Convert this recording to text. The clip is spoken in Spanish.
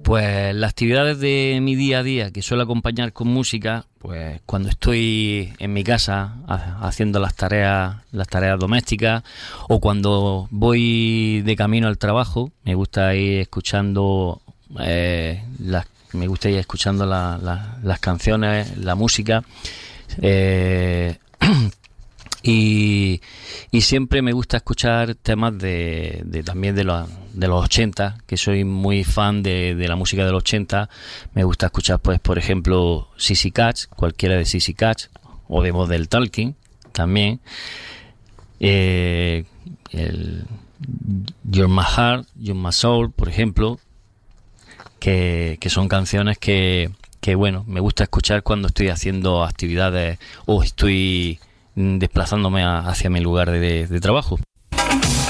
Pues las actividades de mi día a día que suelo acompañar con música, pues cuando estoy en mi casa haciendo las tareas domésticas, o cuando voy de camino al trabajo, me gusta ir escuchando las canciones, la música. Y siempre me gusta escuchar temas también de los 80, que soy muy fan de la música de los 80. Me gusta escuchar, pues, por ejemplo, CC Catch, cualquiera de CC Catch, o de Model Talking también. You're My Heart, You're My Soul, por ejemplo, que son canciones que bueno, me gusta escuchar cuando estoy haciendo actividades o estoy desplazándome hacia mi lugar de trabajo.